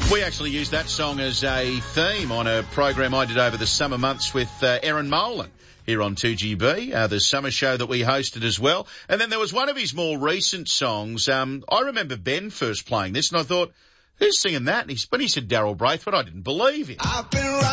We actually used that song as a theme on a program I did over the summer months with Erin Molan here on 2GB, the summer show that we hosted as well. And then there was one of his more recent songs. I remember Ben first playing this and I thought, who's singing that? And when he said Daryl Braithwaite, I didn't believe it. I've been